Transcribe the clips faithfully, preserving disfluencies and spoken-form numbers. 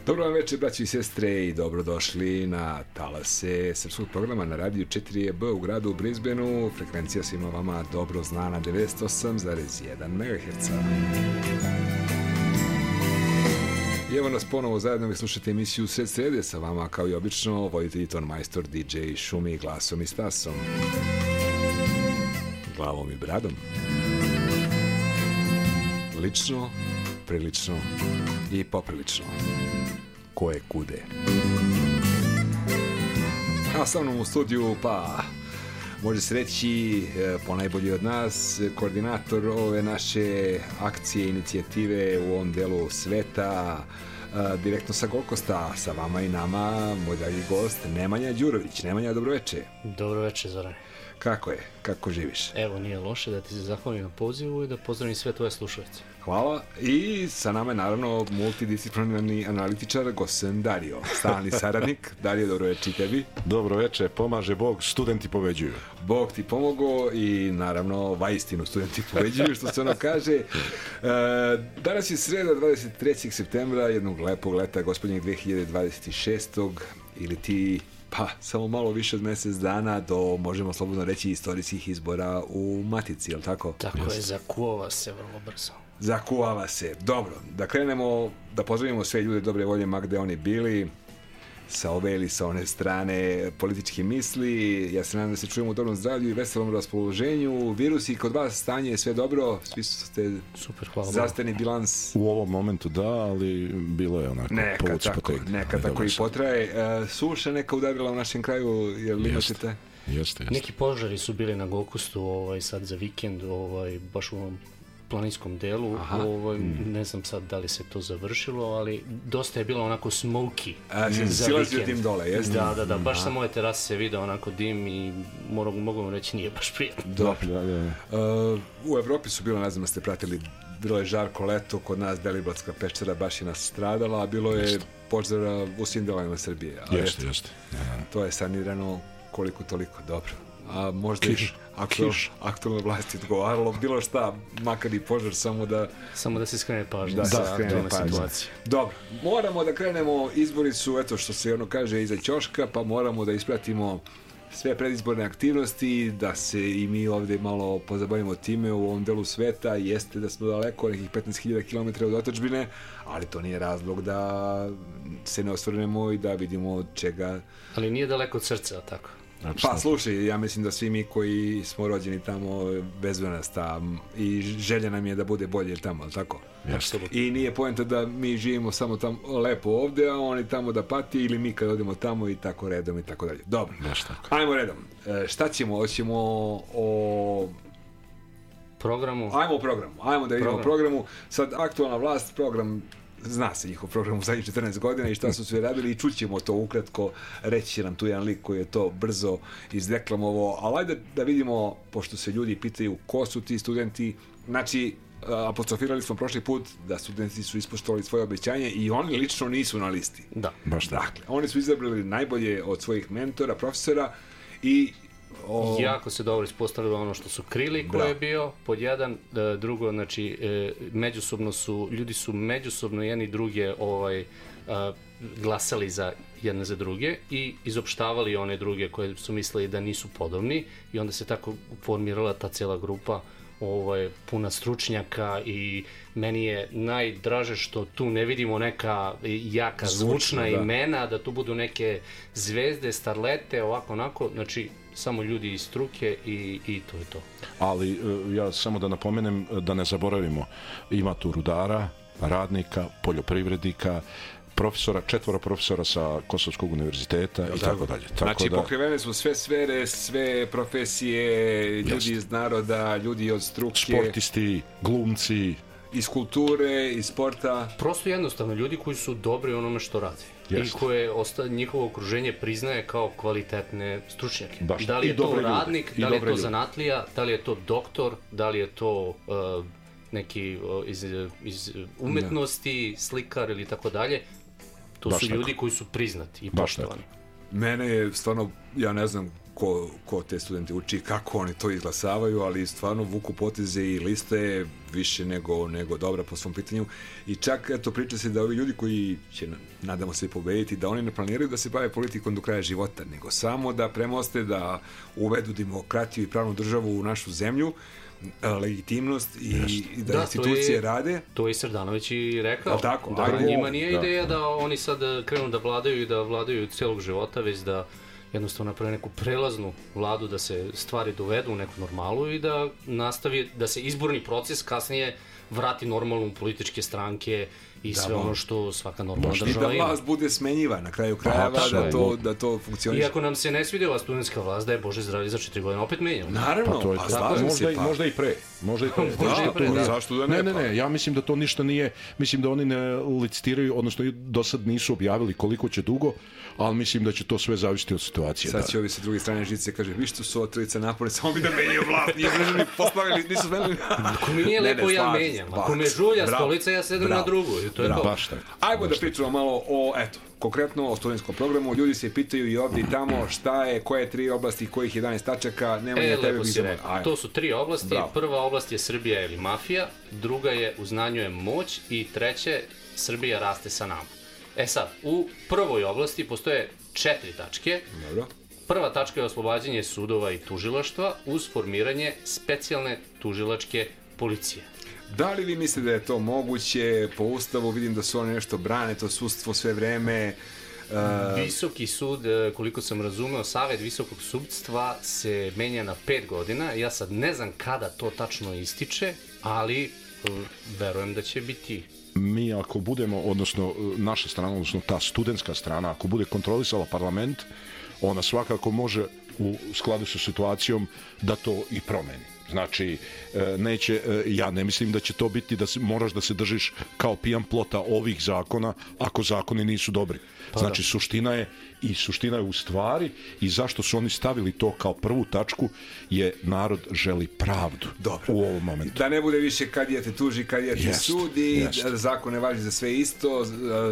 Dobro vam večer, braći i sestre, i dobrodošli na talase srpskog programa na radiju četiri B u gradu Brisbaneu. Frekvencija svima vama dobro znana devedeset osam zarez jedan megaherca. I evo nas ponovo zajedno, vi slušate emisiju Sred srede, sa vama kao i obično voditelji ton majstor, D J Šumi, glasom i stasom, glavom i bradom. Lično, prilično i poprilično. Koje kude. A sa mnom u studiju, pa može se reći ponajbolji od nas, koordinator ove naše akcije, inicijative u ovom delu sveta, direktno sa Golkosta, sa vama i nama, moj dragi gost Nemanja Đurović. Nemanja, dobroveče. Dobroveče, Zoran. Kako je? Kako živiš? Evo, nije loše, da ti se zahvalim na pozivu i da pozdravim sve tvoje slušalice. Hvala. I sa nama je naravno multidisciplinarni analitičar Gosen Dario, stalni saradnik. Dario, dobroveče i tebi. Dobroveče, pomaže Bog, studenti pobeđuju. Bog ti pomogao i naravno vaistinu studenti pobeđuju, što se ono kaže. E, danas je sreda, dvadeset trećeg septembra, jednog lepog leta gospodnjeg dve hiljade dvadeset šestog ili ti... Pa, samo malo više od mjesec dana do, možemo slobodno reći, istorijskih izbora u Matici, jel tako? Tako Just. je, zakuvava se vrlo brzo. Zakuvava se. Dobro, da krenemo, da pozdravimo sve ljude dobre volje, ma gde oni bili, sa ove ili sa one strane političke misli. Ja se nadam da se čujemo u dobrom zdravlju i veselom raspoloženju. Virus i kod vas stanje je sve dobro, svi ste super, hvala. Zdravstveni bilans. U ovom momentu da, ali bilo je onako neka tako, neka tako i potraje. E, suša neka udarila u našem kraju, jer li imate? Jeste, jeste. Neki požari su bili na Golkostu ovaj, sad za vikend, ovaj, baš u ovom planinskom delu, ovaj, mm. ne znam sad da li se to završilo, ali dosta je bilo onako smoky A, za silazio dim dole, jeste? Da, da, da, baš mm. sa moje terase se vidio onako dim i mogu, mogu vam reći nije baš prijatno. Dobro. Da, da. Uh, u Evropi su bilo, ne znam da ste pratili, bilo je žarko leto, kod nas Deliblatska peščara baš je nas stradala, a bilo je jeste. Požara u svim delovima Srbije. Ali jeste, jeste. Ja. To je sanirano koliko toliko, dobro. A možda Kiš. i aktual, aktualno vlasti odgovaralo bilo šta, makar i požar, samo da samo da se skrene pažnja da, sa da aktualne situacije. Dobro, moramo da krenemo, izbori su, eto što se ono kaže, iza ćoška, pa moramo da ispratimo sve predizborne aktivnosti, da se i mi ovde malo pozabavimo time u ovom delu sveta. Jeste da smo daleko, nekih petnaest hiljada kilometara od otadžbine, ali to nije razlog da se ne osvrnemo i da vidimo čega... Ali nije daleko od srca, tako? Pa slušaj, ja mislim da svi mi koji smo rođeni tamo vezuje nas tam i želja nam je da bude bolje tamo, ali tako? Apsolutno. I nije poenta da mi živimo samo tamo lepo ovde, a oni tamo da pati, ili mi kad odemo tamo i tako redom i tako dalje. Dobro, ajmo redom. E, šta ćemo? Hoćemo o... programu? Ajmo o programu, ajmo da vidimo Program. programu. Sad, aktualna vlast, program... Zna se njihov program u zadnjih četrnaest godina i šta su sve radili i čućemo to ukratko, reći će nam tu jedan lik koji je to brzo izdeklamovao, ali ajde da vidimo, pošto se ljudi pitaju ko su ti studenti, znači apostrofirali smo prošli put da studenti su ispoštovali svoje obećanje i oni lično nisu na listi. Da. Baš dakle, oni su izabrali najbolje od svojih mentora, profesora i O... jako se dobro ispostavilo ono što su krili ko je bio, pod jedan, drugo, znači međusobno su, ljudi su međusobno jedni druge ovaj, glasali za jedne za druge i izopštavali one druge koje su mislili da nisu podobni i onda se tako formirala ta cijela grupa ovaj, puna stručnjaka i meni je najdraže što tu ne vidimo neka jaka zvučna, zvučna imena, da tu budu neke zvezde, starlete, ovako onako, znači samo ljudi iz struke i, i to je to. Ali ja samo da napomenem da ne zaboravimo, ima tu rudara, radnika, poljoprivrednika, profesora, četvora profesora sa Kosovskog univerziteta i tako dalje. Znači, pokrivene su sve sfere, sve profesije, ljudi Just. iz naroda, ljudi od struke. Sportisti, glumci. Iz kulture, iz sporta. Prosto jednostavno, ljudi koji su dobri u onome što rade. Jest. I koje osta, njihovo okruženje priznaje kao kvalitetne stručnjake. Baš. Da li je to radnik, da li je to ljudi. zanatlija, da li je to doktor, da li je to uh, neki uh, iz, iz umetnosti, da. slikar ili tako dalje. To Baš su ljudi tako. koji su priznati i poštovani. Mene je stvarno, ja ne znam ko, ko te studente uči, kako oni to izglasavaju, ali stvarno vuku poteze i lista je više nego, nego dobra po svom pitanju. I čak, eto, priča se da ovi ljudi koji će, nadamo se, pobediti, da oni ne planiraju da se bave politikom do kraja života, nego samo da premoste, da uvedu demokratiju i pravnu državu u našu zemlju, legitimnost i, i da, da institucije je, rade. To je Srdanović i rekao. A tako, da ajmo, njima nije da. ideja da oni sad krenu da vladaju i da vladaju celog života, već da jednostavno napravi neku prelaznu vladu, da se stvari dovedu u neku normalu i da nastavi, da se izborni proces kasnije vrati normalno u političke stranke i da, sve ono što svaka normalna država ima. I da vlast bude smenjiva na kraju krajeva, da, da, to, da to funkcioniše. Iako nam se ne svidi ova studentska vlast, da je Bože zdravlje za četiri godine, opet menjamo. Naravno, pa to je pa, pa, možda, pa. možda i pre. Možda i pre. možda da, i pre, to, da. Zašto da ne? Ne, ne, ne, ja mislim da to ništa nije, mislim da oni ne licitiraju, odnosno do sad nisu objavili koliko će dugo, ali mislim da će to sve zavisiti od situacije. Sad će da. ovi sa druge strane žice kaže, vi što su otrojica napore, samo bi da menjaju vlast, nije državni postavili, nisu smeli. Ako mi nije lepo, ja menjam. Ako me žulja stolica, ja sedem na drugu. To je to. Baš tako. Ajmo da pričamo malo o, eto, konkretno o studentskom programu. Ljudi se pitaju i ovdje i tamo šta je, koje tri oblasti, kojih jedanaest tačaka, nema e, ja tebe lepo si rekao. To su tri oblasti. Bravo. Prva oblast je Srbija ili mafija, druga je uznanjuje moć i treće Srbija raste sa nama. E sad, u prvoj oblasti postoje četiri tačke. Dobro. Prva tačka je oslobađanje sudova i tužilaštva uz formiranje specijalne tužilačke policije. Da li vi mislite da je to moguće? Po ustavu vidim da su oni nešto brane, to sudstvo sve vreme. Uh... Visoki sud, koliko sam razumeo, Savet visokog sudstva se menja na pet godina. Ja sad ne znam kada to tačno ističe, ali verujem da će biti. Mi ako budemo, odnosno naša strana, odnosno ta studentska strana, ako bude kontrolisala parlament, ona svakako može u skladu sa situacijom da to i promeni. Znači, neće, ja ne mislim da će to biti da se, moraš da se držiš kao pijan plota ovih zakona ako zakoni nisu dobri. Pa znači, da. suština je i suština je u stvari i zašto su oni stavili to kao prvu tačku je narod želi pravdu. Dobro. U ovom momentu. Da ne bude više kad je te tuži, kad je te jest, sudi, jest. zakon ne važi za sve isto,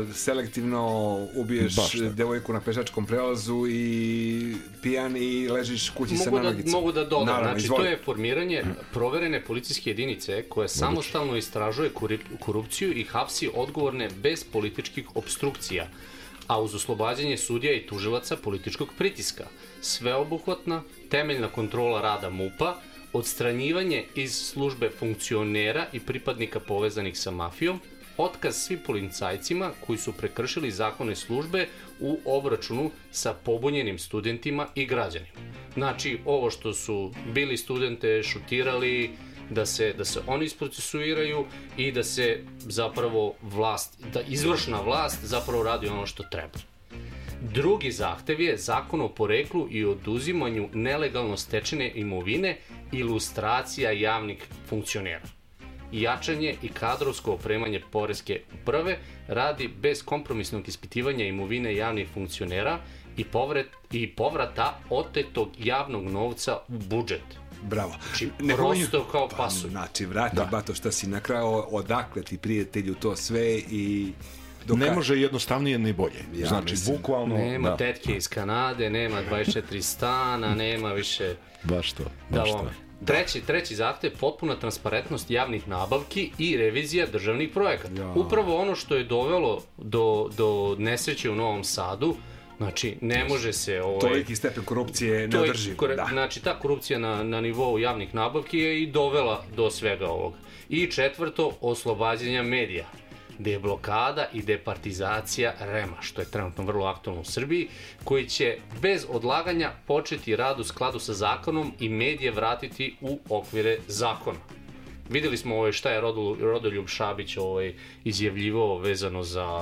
selektivno ubiješ devojku na pešačkom prelazu i pijan i ležiš kući mogu sa nanogicom. Mogu da dodam, Naravno, znači izvoli. To je formiranje proverene policijske jedinice koja samostalno istražuje korupciju i hapsi odgovorne bez političkih opstrukcija, a uz oslobađanje sudija i tužilaca političkog pritiska, sveobuhvatna, temeljna kontrola rada MUP-a, odstranjivanje iz službe funkcionera i pripadnika povezanih sa mafijom, otkaz svim policajcima koji su prekršili zakone službe u obračunu sa pobunjenim studentima i građanima. Znači, ovo što su bili studente šutirali, da se, da se oni isprocesuiraju i da se zapravo vlast, da izvršna vlast zapravo radi ono što treba. Drugi zahtev je zakon o poreklu i oduzimanju nelegalno stečene imovine i lustracija javnih funkcionera. Jačanje i kadrovsko opremanje poreske uprave radi bez kompromisnog ispitivanja imovine javnih funkcionera i, povrat, i povrata otetog javnog novca u budžet. Bravo. Znači, ne prosto bojim, kao pasulj. Znači, vrati, da. Bato, šta si nakrao, odakle ti prijatelju to sve i... Doka... Ne može jednostavnije ni bolje. Ja, znači, mislim, bukvalno... Nema da. tetke iz Kanade, nema dvadeset četiri stana, nema više... Baš to, baš to. Treći, treći zahtev je potpuna transparentnost javnih nabavki i revizija državnih projekata. Ja. Upravo ono što je dovelo do, do nesreće u Novom Sadu. Znači, ne može se... Ovaj, toliki stepen korupcije neodrživ. Da. Znači, ta korupcija na, na nivou javnih nabavki je i dovela do svega ovoga. I četvrto, oslobađanja medija, deblokada i departizacija REM-a, što je trenutno vrlo aktualno u Srbiji, koji će bez odlaganja početi rad u skladu sa zakonom i medije vratiti u okvire zakona. Videli smo ovaj, šta je Rodoljub Šabić ovaj, izjavljivao vezano za...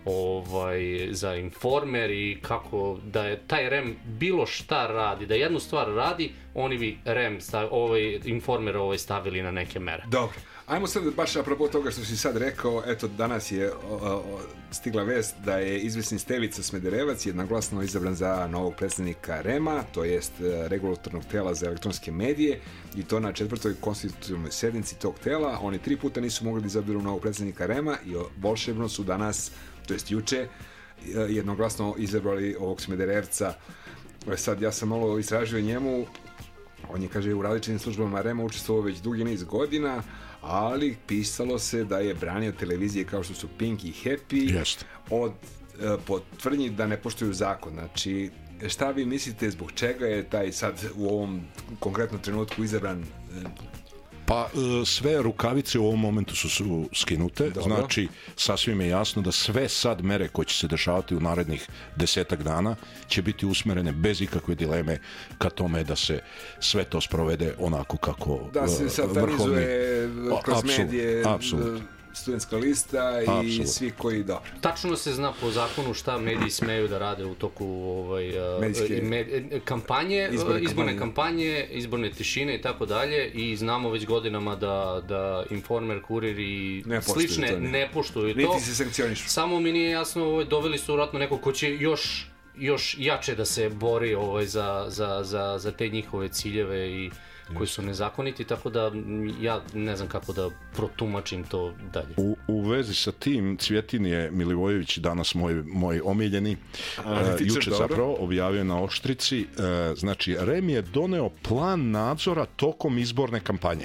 Ovaj, za Informer i kako da je taj REM bilo šta radi, da jednu stvar radi, oni bi REM stav, ovaj, Informer ovaj, stavili na neke mere. Dobro. Ajmo sad baš apropo toga što si sad rekao, eto danas je o, o, stigla vest da je izvesni Stevica Smederevac jednoglasno izabran za novog predsjednika REM-a, to jest regulatornog tela za elektronske medije i to na četvrtoj konstitutivnoj sednici tog tela. Oni tri puta nisu mogli da izabiru novog predsjednika REM-a i volšebno su danas, to jest juče, jednoglasno izabrali ovog Smederevca Sad, ja sam malo istražio njemu, on je, kaže, u različitim službama R E M-a učestvovao već dugi niz godina, ali pisalo se da je branio televizije kao što su Pink i Happy Jest. od po tvrdnji da ne poštuju zakon. Znači, šta vi mislite, zbog čega je taj sad u ovom konkretnom trenutku izabran? Pa sve rukavice u ovom momentu su, su skinute. Dobro. Znači sasvim je jasno da sve sad mere koje će se dešavati u narednih desetak dana će biti usmerene bez ikakve dileme ka tome da se sve to sprovede onako kako da se satanizuje kroz medije studentska lista i Absolut. Svi koji dobro. Tačno se zna po zakonu šta mediji smeju da rade u toku ovaj, Medijske, med, kampanje, izborne, izborne kampanje, izborne tišine i tako dalje i znamo već godinama da, da Informer, Kurir i ne slične to, ne. ne poštuju to. Niti se sankcionišu. Samo mi nije jasno, ovaj, doveli su vratno neko ko će još, još jače da se bori ovaj, za, za, za, za te njihove ciljeve i koji su nezakoniti, tako da ja ne znam kako da protumačim to dalje. U, u vezi sa tim, Cvjetin je Milivojević, danas moj, moj omiljeni, A, uh, juče dobro. zapravo objavio na Oštrici, uh, znači R E M je doneo plan nadzora tokom izborne kampanje,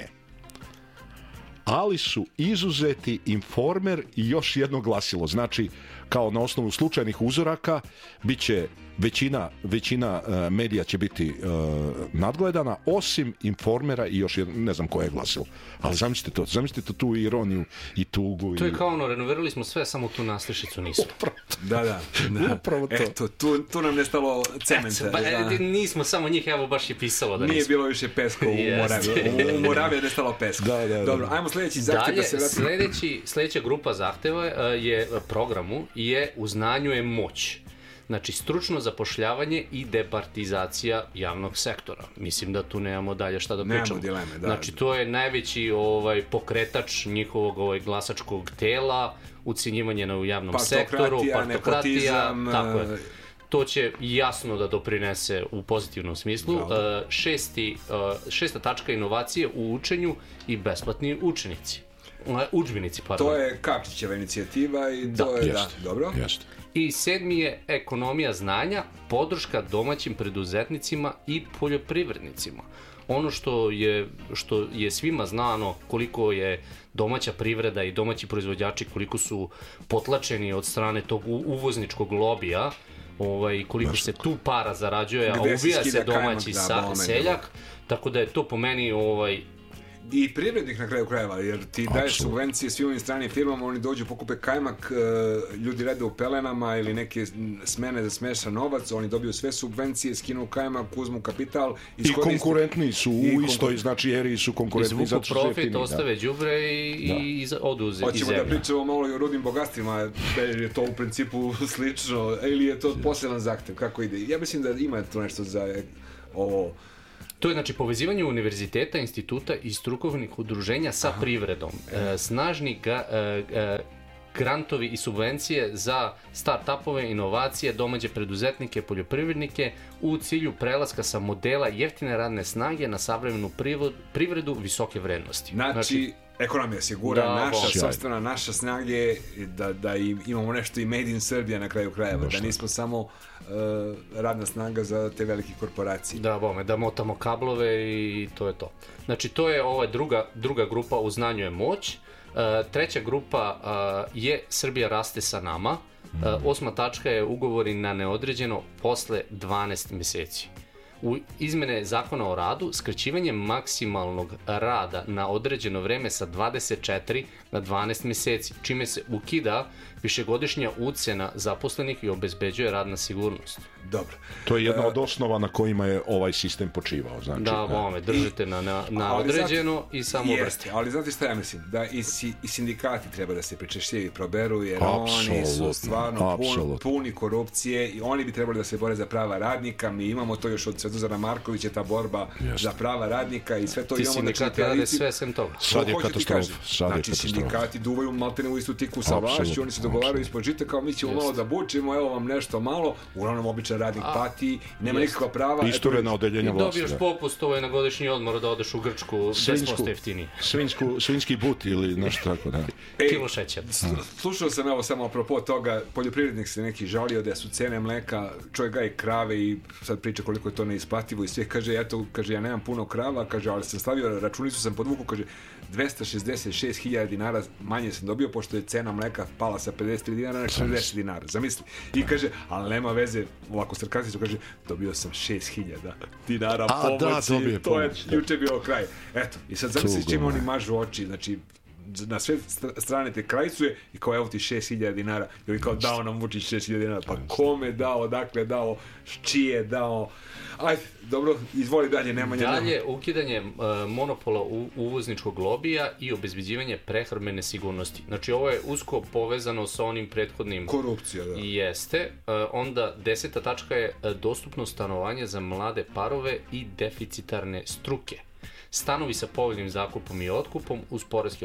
ali su izuzeti Informer i još jedno glasilo. Znači, kao na osnovu slučajnih uzoraka, bit će većina, većina uh, medija će biti uh, nadgledana, osim Informera i još jedno, ne znam koje je glasilo. Ali zamislite to, zamislite tu ironiju i tugu. To je i... kao ono, renovirali smo sve, samo tu naslišicu nismo. Upravo to. Da, da. da. Upravo to. Eto, tu, tu nam nestalo cementa. Eto, ba, da. Nismo samo njih, evo baš je pisalo da Nije nismo. Nije bilo više peska u Moraviji. U Moraviji je nestalo peska. Da, da, da. Dobro, ajmo sljedeći zahtev. Dalje, da se sljedeći, sljedeća grupa zahteva je programu je u znanju je moć. Znači, stručno zapošljavanje i departizacija javnog sektora. Mislim da tu nemamo dalje šta da pričamo. Nemamo dileme, da. Znači, to je najveći ovaj, pokretač njihovog ovaj, glasačkog tela, ucinjivanje na u javnom sektoru, partokratija, tako je. To će jasno da doprinese u pozitivnom smislu. Uh, šesti, uh, šesta tačka inovacije u učenju i besplatni učenici. Uh, udžbenici, pardon. To je Kapčićeva inicijativa i to da, je, jest, da, dobro. Jest. I sedmi je ekonomija znanja, podrška domaćim preduzetnicima i poljoprivrednicima. Ono što je, što je svima znano koliko je domaća privreda i domaći proizvođači koliko su potlačeni od strane tog uvozničkog lobija, ovaj, koliko Baš se tu para zarađuje, a ubija se domaći kajmak, sa, da, seljak, tako da je to po meni ovaj, i privrednik na kraju krajeva, jer ti Absolut. daješ subvencije svim ovim stranim firmama, oni dođu, pokupe kajmak, ljudi rade u pelenama ili neke smene za smešan novac, oni dobiju sve subvencije, skinu kajmak, uzmu kapital. I konkurentni su u konkur... istoj, znači eri su konkurentni. Izvuku profit, ostave đubre i, i odu iz zemlje. Hoćemo da pričamo malo i o rudnim bogatstvima, jer je to u principu slično, ili je to poseban zahtev, kako ide. Ja mislim da ima to nešto za ovo. To je znači povezivanje univerziteta, instituta i strukovnih udruženja sa Aha. privredom. E, snažni ga, e, e, grantovi i subvencije za start-upove, inovacije, domaće preduzetnike, poljoprivrednike u cilju prelaska sa modela jeftine radne snage na savremenu privredu visoke vrednosti. Znači, znači ekonomija sigura, da, naša sopstvena, naša snage, da, da imamo nešto i made in Serbia na kraju krajeva, da nismo samo uh, radna snaga za te velike korporacije. Da, bome, da motamo kablove i to je to. Znači, to je ova druga, druga grupa u znanju je moć. Uh, treća grupa uh, je Srbija raste sa nama. Uh, osma tačka je ugovori na neodređeno posle dvanaest meseci. U izmene zakona o radu, skraćivanje maksimalnog rada na određeno vreme sa dvadeset četiri na dvanaest meseci, čime se ukida višegodišnja ucena zaposlenih i obezbeđuje radna sigurnost. Dobro. To je jedna od osnova na kojima je ovaj sistem počivao. Znači, da, vome, držite na, na, na određeno znate, i samo jeste, ali znate šta ja mislim? Da i, si, i sindikati treba da se pričešljaju i proberu, jer Absolutno. oni su stvarno pun, puni korupcije i oni bi trebali da se bore za prava radnika. Mi imamo to još od Svetozara Markovića, ta borba Jeste. za prava radnika i sve to ti imamo. Ti sindikati rade sve sem toga. Sad je katastrofa. Znači, sindikati duvaju maltene u istu tiku sa vlašću, oni se dogovaraju ispod žita kao mi ćemo Jeste. malo da bučimo, evo vam nešto malo, uglavnom običan radnik A, pati, nema Jeste. nikakva prava. Isturena odeljenja vlasti. I dobiješ popust ovaj na godišnji odmor da odeš u Grčku, deset posto jeftinije. Svinsku, svinski but ili nešto tako, da. E, Kilo šećer. Slušao sam, evo, samo apropo toga, poljoprivrednik se neki žalio da su cene mleka, čovjek gaje krave i sad priča koliko je to neisplativo i sve, kaže, eto, kaže, ja nemam puno krava, kaže, ali sam stavio, računicu sam podvuku, kaže, dvesta šezdeset šest hiljada dinara manje sam dobio, pošto je cena mleka pala sa pedeset tri dinara na četrdeset dinara, zamisli. I kaže, ali nema veze, ovako sarkastično, kaže, dobio sam šest hiljada dinara pomoći, da, to je juče bio kraj. Eto, i sad zamisli čim oni mažu oči, znači, na sve strane te krajcuje i kao evo ti šest hiljada dinara i ovi kao dao nam Vučić šest hiljada dinara, pa kome dao, dakle dao, čije dao, ajde, dobro, izvoli dalje, Nemanja. Dalje, nema. ukidanje uh, monopola u, uvozničkog lobija i obezbeđivanje prehrambene sigurnosti. Znači, ovo je usko povezano sa onim prethodnim... Korupcija, da. I jeste. Uh, onda, deseta tačka je uh, dostupno stanovanje za mlade parove i deficitarne struke. Stanovi sa povoljnim zakupom i otkupom uz poreske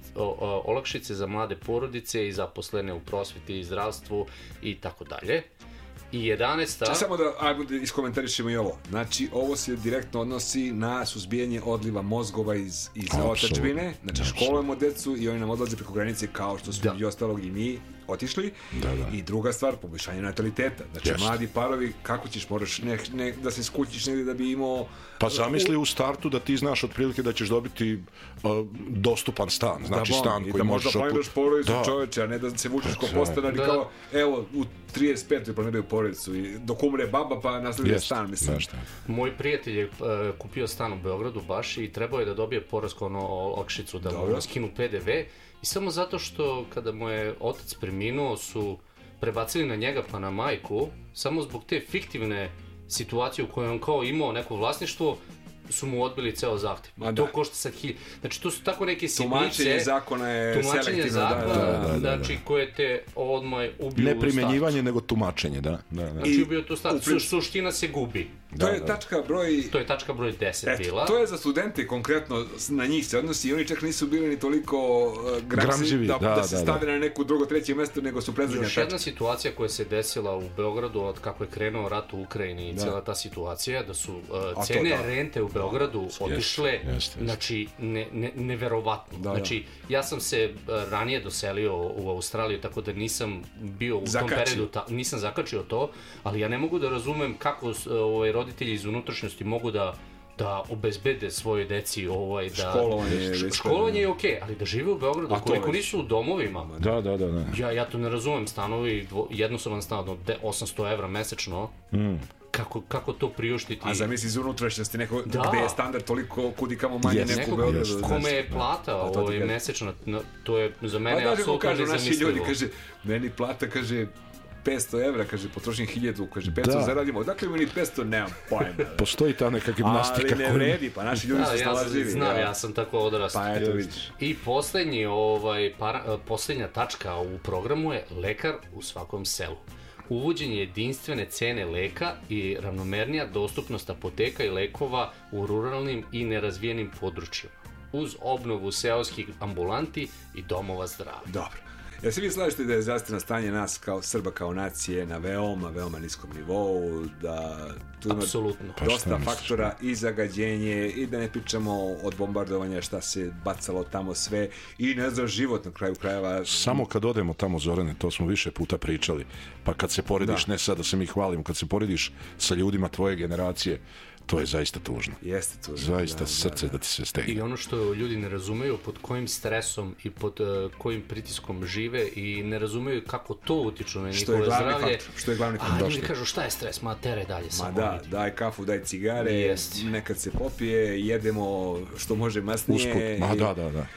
olakšice za mlade porodice i zaposlene u prosveti i zdravstvu i tako dalje. I jedanaesta... Če samo da, ajmo da iskomentarišemo i ovo. Znači, ovo se direktno odnosi na suzbijanje odliva mozgova iz, iz otadžbine. Znači, školujemo decu i oni nam odlaze preko granice kao što su i ostalog i mi otišli. Da, da. I druga stvar, poboljšanje nataliteta. Znači, Just. mladi parovi, kako ćeš, moraš ne, ne, da se skućiš negdje da bi imao... Pa zamisli u startu da ti znaš otprilike da ćeš dobiti uh, dostupan stan. Znači, da, stan koji da možeš... I da možda planiraš porodicu čoveče, a ne da se vučeš ko postanar i da. kao, evo, u trideset pet planiraju porodicu i dok umre baba pa nastavlja stan, mislim. Nešto. Moj prijatelj je uh, kupio stan u Beogradu baš i trebao je da dobije poresku ono olakšicu, da mu skinu P D V. I samo zato što kada mu je otac preminuo su prebacili na njega pa na majku, samo zbog te fiktivne situacije u kojoj on kao imao neko vlasništvo, su mu odbili ceo zahtev. I to košta sad hilj... Znači, to su tako neke sitnice... Tumačenje zakona je selektivno. Zakona, da, da, da, da, znači, koje te odmah ubiju ne primenjivanje, nego tumačenje, da. da, da. Znači, ubiju to start. Su, suština se gubi. To je tačka broj... To je tačka broj deset Eto, bila. To je za studente konkretno, na njih se odnosi i oni čak nisu bili ni toliko uh, gramzivi da, da, da se stave da, da. na neku drugo, treće mesto, nego su predzadnja tačka. Još jedna situacija koja se desila u Beogradu od kako je krenuo rat u Ukrajini i da. cijela ta situacija, da su uh, cene to, da. rente u Beogradu otišle, yes, yes, yes. znači, ne, ne, neverovatno. Da, znači, da. ja sam se ranije doselio u Australiju, tako da nisam bio u Zakači. tom periodu, ta, nisam zakačio to, ali ja ne mogu da razumem kako ovaj, roditelji iz unutrašnjosti mogu da da obezbede svoje deci ovaj da školovanje, š, školovanje je okej, okay, ali da žive u Beogradu koliko nisu u domovima. Da, da, da, da. Ja ja to ne razumem, stanovi jednosoban stan od osamsto evra mesečno. Mm. Kako, kako to priuštiti? A zamisli iz unutrašnjosti neko da. gde je standard toliko kudikamo manje yes. neko u Beogradu. Kome je plata ovaj, mesečna, to je za mene apsolutno nezamislivo. Naši ljudi, kaže, meni plata, kaže, petsto evra, kaže, potrošim hiljadu, kaže, petsto da. zaradimo. Odakle mi ni petsto, nemam pojma. Postoji ta neka gimnastika. Ali ne vredi, pa naši ljudi da, su snalazivi. Ja znam, ja sam tako odrastao. Pa eto vidiš. I poslednji, ovaj, para, poslednja tačka u programu je lekar u svakom selu. Uvođenje jedinstvene cene leka i ravnomernija dostupnost apoteka i lekova u ruralnim i nerazvijenim područjima, uz obnovu seoskih ambulanti i domova zdravlja. Dobro. Ja se vi slažete da je zdravstveno stanje nas kao Srba, kao nacije na veoma, veoma niskom nivou, da tu ima Absolutno. dosta faktora i zagađenje i da ne pričamo od bombardovanja šta se bacalo tamo sve i ne znam život na kraju krajeva. Samo kad odemo tamo, Zorane, to smo više puta pričali, pa kad se porediš, da. ne sad da se mi hvalimo, kad se porediš sa ljudima tvoje generacije, to je zaista tužno. Jeste tužno. Zaista da, srce da, da. da ti se stegne. I ono što ljudi ne razumeju pod kojim stresom i pod uh, kojim pritiskom žive i ne razumeju kako to utiču na njihove zdravlje. Faktor, što je glavni faktor. A ljudi kažu šta je stres, ma tere dalje. Ma da, vidi. Daj kafu, daj cigare, Jest. nekad se popije, jedemo što može masnije. Usput, ma da, da, da.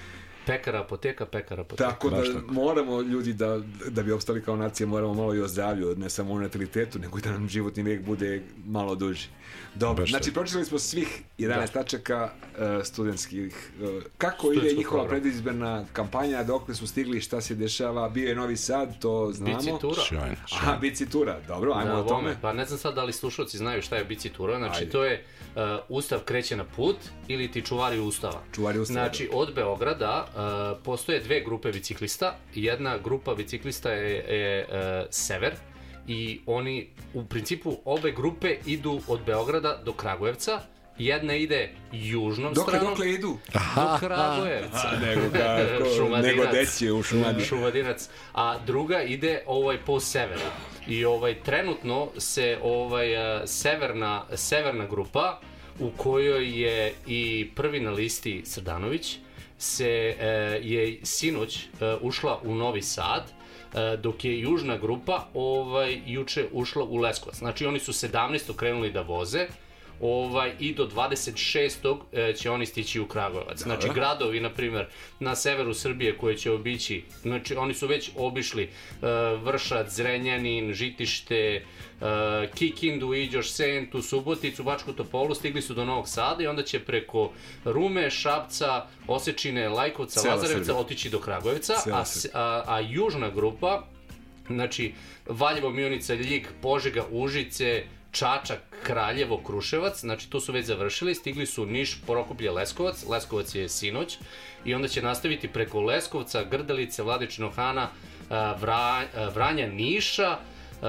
Pekara, apoteka, pekara, apoteka. Tako da tako. Moramo ljudi da, da bi opstali kao nacija, moramo malo i o zdravlju, ne samo o natalitetu, nego da nam životni vijek bude malo duži. Dobro, Baš znači pročitali smo svih jedanaest da. tačaka uh, studentskih. Uh, kako Studentsko ide njihova program. predizborna kampanja, dokle su stigli, šta se dešava, bio je Novi Sad, to znamo. Bicitura. Sjajno, sjajno. Aha, bicitura, dobro, ajmo da, o tome. Vome. Pa ne znam sad da li slušalci znaju šta je bicitura, znači Ajde. to je uh, Ustav kreće na put ili ti čuvari Ustava. Čuvari Ustava. Znači od Beograda uh, postoje dve grupe biciklista, jedna grupa biciklista je, je uh, Sever, i oni, u principu, obe grupe idu od Beograda do Kragujevca, jedna ide južnom dokle, stranom. Dokle idu? Do Kragujevca. nego kako, nego deći u Šumadinac. Šumadinac. A druga ide ovaj, po severu. I ovaj, trenutno se ovaj, severna, severna grupa, u kojoj je i prvi na listi Srdanović, se e, je sinoć e, ušla u Novi Sad, dok je južna grupa ovaj juče ušla u Leskovac. Znači oni su sedamnaestog krenuli da voze, ovaj i do dvadeset šestog će oni stići u Kragujevac. Znači gradovi na primjer na severu Srbije koje će obići, znači oni su već obišli uh, Vršac, Zrenjanin, Žitište, uh, Kikindu, Iđoš, Sentu, Suboticu, Bačku Topolu, stigli su do Novog Sada i onda će preko Rume, Šapca, Osečine, Lajkovca, Cela Lazarevca Srbija. Otići do Kragujevca, a, a, a južna grupa, znači Valjevo, Mionica, Ljig, Požega, Užice, Čačak, Kraljevo, Kruševac, znači to su već završili, stigli su Niš, Prokuplje, Leskovac, Leskovac je sinoć i onda će nastaviti preko Leskovca, Grdelice, Vladičinog Hana, Vra, Vranja, Niša,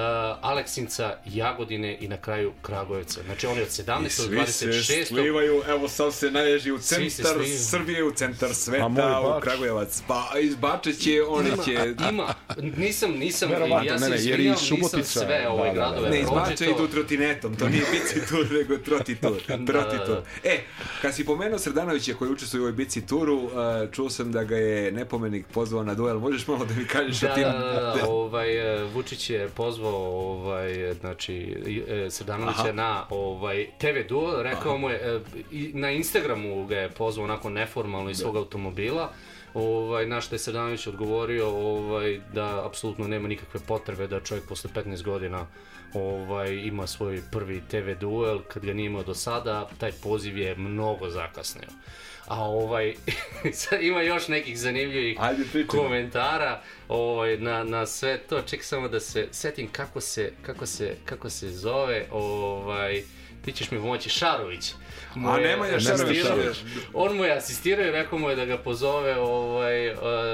Aleksinca, Jagodine i na kraju Kragujevca. Znači oni od sedamnaestog do dvadeset šestog svi se slivaju, evo sad se naježi u centar Srbije, u centar sveta, u Kragujevac. Pa izbačet će, oni će... Ima, ima. Nisam, nisam, ja se izvinjam, nisam sve ove gradove ne izbače, idu trotinetom, to nije bici tur, nego trotitur. Trotitur. E, kad si pomenuo Srdanovića koji učestvuje u ovoj bici turu, čuo sam da ga je nepomenik pozvao na duel, možeš malo da mi kažeš o tim... Da, da, ovaj, Vučić je pozvao ovaj znači Srdanovića na ovaj te ve duel, rekao Aha. mu je i na Instagramu ga je pozvao onako neformalno iz svog da. automobila. Ovaj na što je Srdanović odgovorio ovaj da apsolutno nema nikakve potrebe da čovjek posle petnaest godina ovaj ima svoj prvi te ve duel kad ga nije imao do sada, taj poziv je mnogo zakasnio. A ovaj ima još nekih zanimljivih Ajde, komentara ovaj na na sve to. Ček samo da se setim kako se kako se kako se zove, ovaj ti ćeš mi pomoći, Šarović. A nema je Šarović. On mu je asistirao i rekao mu je da ga pozove ovaj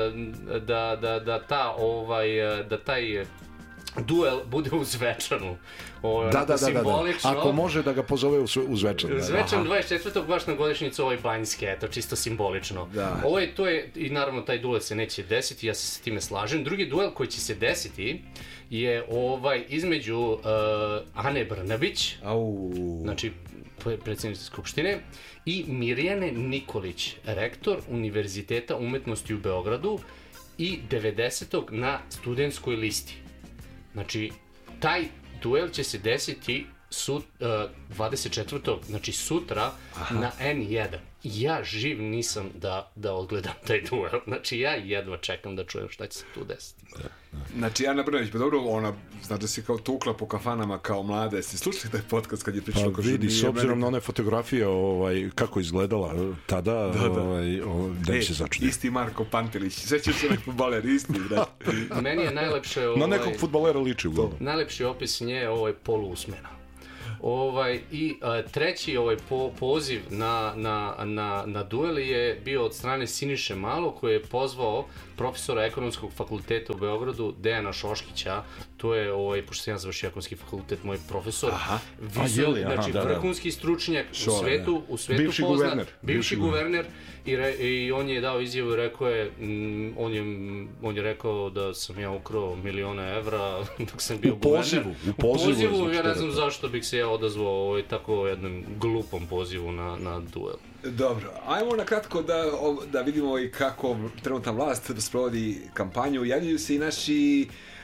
da da da ta ovaj da taj duel bude u Zvečanu. O, da, da, da, da, da. Ako može da ga pozove u, u Zvečan. U Zvečan dvadeset četvrtog baš na godišnjicu ovoj Banjske, eto, čisto simbolično. Da. Ovo je, to je, i naravno taj duel se neće desiti, ja se s time slažem. Drugi duel koji će se desiti je ovaj između uh, Ane Brnabić, Au. znači predsjednice Skupštine, i Mirjane Nikolić, rektor Univerziteta umetnosti u Beogradu i devedesetog na studentskoj listi. Znači, taj duel će se desiti su, uh, dvadeset četvrtog znači sutra Aha. na en jedan. Ja živ nisam da, da odgledam taj duel. Znači, ja jedva čekam da čujem šta će se tu desiti. Da, da. Znači, Ana Brnabić, pa dobro, ona, znači da si kao tukla po kafanama kao mlada. Jeste slušali taj podcast kad je pričala? Pa vidi, s obzirom na one fotografije, ovaj, kako izgledala tada, da, da. Ovaj, da mi se začne. Isti Marko Pantelić, svećaš se nek futbaler, isti, da. Meni je najlepše... Ovaj, na nekog futbalera liči uglavnom. Najlepši opis nje je ovaj poluusmena. Ovaj, i a, treći ovaj po, poziv na, na, na, na duel je bio od strane Siniše Malog, koji je pozvao profesora ekonomskog fakulteta u Beogradu Dejana Šoškića. To je, ovaj, pošto sam ja završio ekonomski fakultet, moj profesor, vizual, znači aha, vrhunski da, da. stručnjak Šo, u svetu, u svetu bivši poznat, guverner. bivši, bivši guverner, i, re, i on je dao izjavu i rekao je, mm, on je, on je rekao da sam ja ukrao milione evra dok sam bio u pozivu, guverner. U pozivu, u pozivu, znači, ja ne znam zašto bih se ja odazvao ovaj, tako jednom glupom pozivu na, na duel. Dobro, ajmo na kratko da, da vidimo i kako trenutna vlast sprovodi kampanju. Javljaju se i naši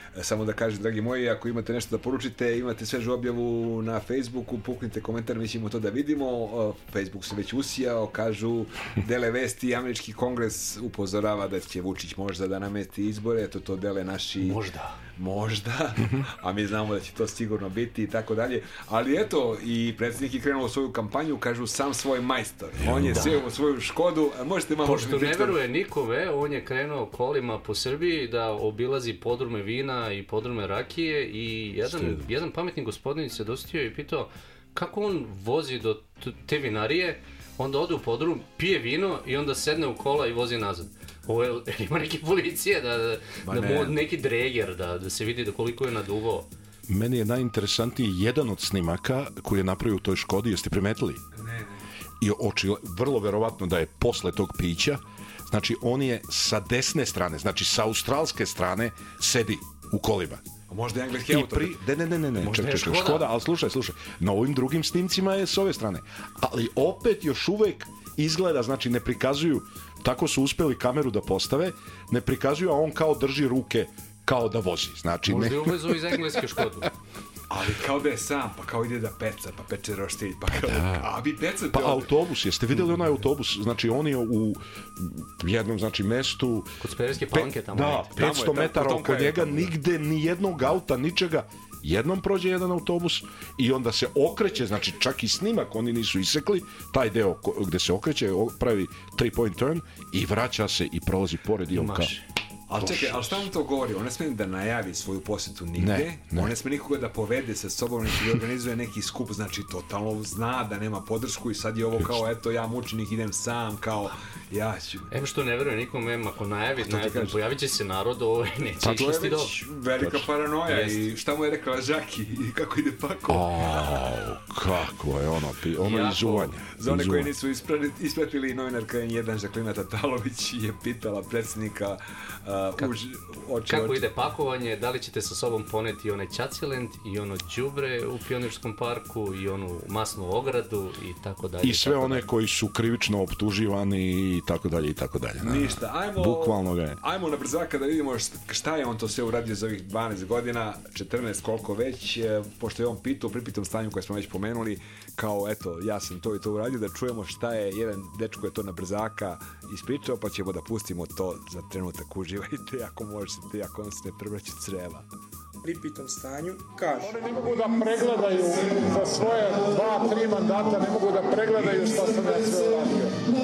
Samo da kažem, dragi moji, ako imate nešto da poručite, imate svežu objavu na Facebooku, puknite komentar, mi ćemo to da vidimo. Facebook se već usijao, kažu, dele vesti, američki kongres upozorava da će Vučić možda da namesti izbore, eto to dele naši... Možda. Možda, a mi znamo da će to sigurno biti i tako dalje. Ali eto, i predsjednik je krenuo u svoju kampanju, kažu sam svoj majstor. On je sve u svoju Škodu, možete malo... Pošto ne veruje nikome, on je krenuo kolima po Srbiji da obilazi podrume vina i podrume rakije i jedan, jedan pametni gospodin se dostio i pitao kako on vozi do te vinarije, onda ode u podrum, pije vino i onda sedne u kola i vozi nazad. Ovo je, ima neke policije, da, da, da ne. neki dreger, da, da se vidi da koliko je naduvao. Meni je najinteresantniji jedan od snimaka koji je napravio u toj Škodi, jeste primetili? Ne, ne. I oči, vrlo verovatno da je posle tog pića, znači on je sa desne strane, znači sa australske strane sedi u kolima. A možda je engleski auto. Pri... Ne, ne, ne, ne, ne. Ček, ček, Škoda. Škoda, ali slušaj, slušaj, na ovim drugim snimcima je s ove strane. Ali opet još uvek izgleda, znači ne prikazuju, tako su uspeli kameru da postave, ne prikazuju, a on kao drži ruke kao da vozi. Znači, možda ne... je uvezo iz engleske Škodu. Ali kao da je sam, pa kao ide da peca, pa peče roštilj, pa kao da... A vi pecate... Pa autobus, jeste vidjeli onaj autobus? Znači, on je u jednom, znači, mestu... Kod Smederevske Palanke tamo. Da, petsto metara oko njega, nigde, ni jednog auta, ničega. Jednom prođe jedan autobus i onda se okreće, znači čak i snimak oni nisu isekli, taj deo gde se okreće, pravi three point turn i vraća se i prolazi pored i on kao... Ali čekaj, ali šta vam to govori? On ne smije da najavi svoju posjetu nigde, ne, ne. On ne smije nikoga da povede sa sobom, neki da organizuje neki skup, znači totalno zna da nema podršku i sad je ovo kao, eto, ja mučenik idem sam, kao, ja ću... Em što ne veruje nikom, em ako najavi, najavi pojavit će se narod, ovo neće išlasti dobro. To je već velika paranoja. Jest. I šta mu je rekla Žaki i kako ide Pako? Oh, kako je ono, ono izuvanje. Za one koji nisu ispratili, novinarka N jedan Žaklina Tatalović je pitala predsjednika uh, Kako, uži, oči, kako oči. ide pakovanje, da li ćete sa sobom poneti onaj ćacilent i ono đubre u Pionirskom parku i onu masnu ogradu i tako dalje. I sve one dalje. Koji su krivično optuživani i tako dalje i tako dalje. Ništa, ajmo, bukvalno ga je. Ajmo na brzaka da vidimo šta je on to sve uradio za ovih dvanaest godina, četrnaest koliko već, pošto je on pitao u pripitom stanju koje smo već pomenuli, kao eto, ja sam to i to uradio, da čujemo šta je jedan dečko je to na brzaka ispričao, pa ćemo da pustimo to za trenutak. Uživajte ako možete, ako vam se ne prevrće creva. Pripitom stanju kažu. Oni ne mogu da pregledaju za svoje dva, tri mandata, ne mogu da pregledaju šta sam ja sve uradio.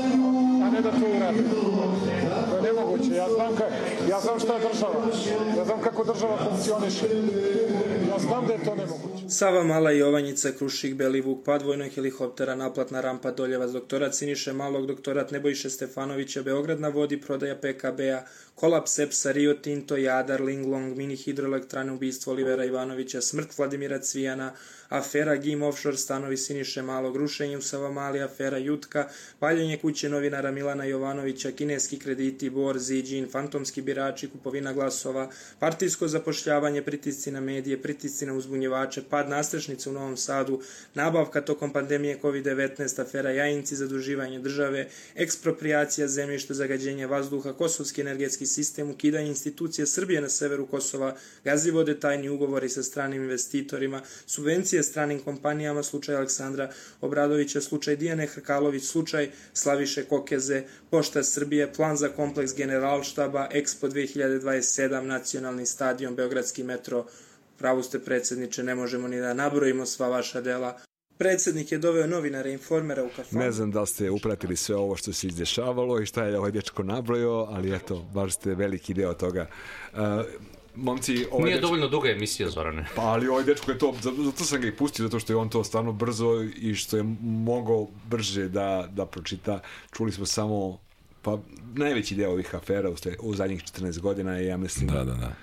A ne da to uradim. To je nemoguće. Ja znam, ka, ja znam šta je država. Ja znam kako država funkcioniše. Ja znam da je to nemoguće. Sava Mala, Jovanjica, Krušik, Belivuk, pad vojnog helikoptera, naplatna rampa, Doljevac, doktorat Siniše Malog, doktorat Nebojše Stefanovića, Beograd na vodi, prodaja P K B-a, kolaps EPS-a, Rio Tinto, Jadar, Linglong, mini hidroelektrane, ubistvo Olivera Ivanovića, smrt Vladimira Cvijana, afera Gim Offshore, stanovi Siniše Malog, rušenje u Savamali, afera Jutka, paljenje kuće novinara Milana Jovanovića, kineski krediti, Bor, Ziđin, fantomski birači, kupovina glasova, partijsko zapošljavanje, pritisci na medije, pritisci na uzbunjevače, pad nastrešnice u Novom Sadu, nabavka tokom pandemije kovid devetnaest, afera Jajinci, zaduživanje države, ekspropriacija zemljišta, zagađenje vazduha, kosovski energetski sistem, ukidanje institucije Srbije na severu Kosova, Gazivode, tajni ugovori sa stranim investitorima, subvencije stranim kompanijama, slučaj Aleksandra Obradovića, slučaj Dijane Hrkalović, slučaj Slaviše Kokeze, Pošta Srbije, plan za kompleks Generalštaba, Expo dve hiljade dvadeset sedam, Nacionalni stadion, Beogradski metro. Pravu ste, predsjedniče, ne možemo ni da nabrojimo sva vaša dela. Predsjednik je doveo novinare Informera u kafanu. Ne znam da li ste upratili sve ovo što se izdešavalo i šta je ovaj dečko nabrojao, ali eto, baš ste veliki deo toga. Uh, Momci, ovaj nije dečko... dovoljno duga emisija, Zorane. Pa, ali ovaj dečko je to, zato sam ga i pustio, zato što je on to stvarno brzo i što je mogao brže da, da pročita. Čuli smo samo, pa najveći deo ovih afera u, u zadnjih četrnaest godina i ja mislim da, da, da.